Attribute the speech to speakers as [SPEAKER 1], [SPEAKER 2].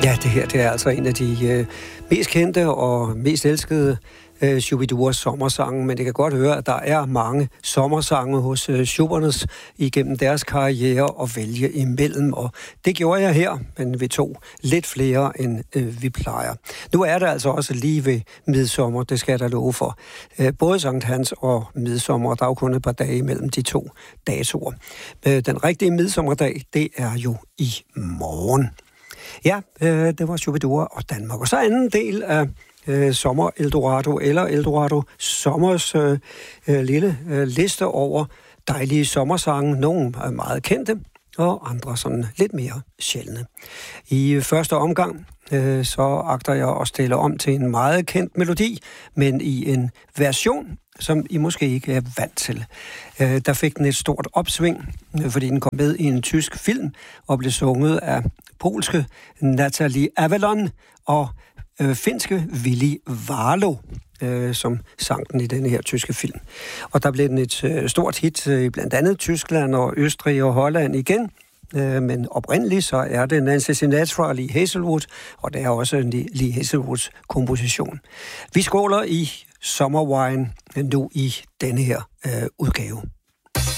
[SPEAKER 1] Ja, det her det er altså en af de mest kendte og mest elskede Shu-bi-duas sommersange, men det kan godt høre, at der er mange sommersange hos Schubert's igennem deres karriere at vælge imellem, og det gjorde jeg her, men vi tog lidt flere, end vi plejer. Nu er det altså også lige ved midsommer, det skal jeg da love for. Både Sankt Hans og midsommer, der er jo kun et par dage mellem de to datoer. Den rigtige midsommerdag, det er jo i morgen. Ja, det var Shu-bi-dua og Danmark. Og så anden del af Sommer Eldorado, eller Eldorado Sommers lille liste over dejlige sommersange. Nogle er meget kendte, og andre sådan lidt mere sjældne. I første omgang så agter jeg at stille om til en meget kendt melodi, men i en version, som I måske ikke er vant til. Der fik den et stort opsving, fordi den kom med i en tysk film og blev sunget af polske Natalie Avalon og finske Willy Valo, som sang den i denne her tyske film. Og der blev den et stort hit i blandt andet Tyskland og Østrig og Holland igen. Men oprindeligt så er det Nancy Sinatra og Lee Hazelwood, og det er også Lee Hazelwoods komposition. Vi skåler i sommerwine nu i denne her udgave.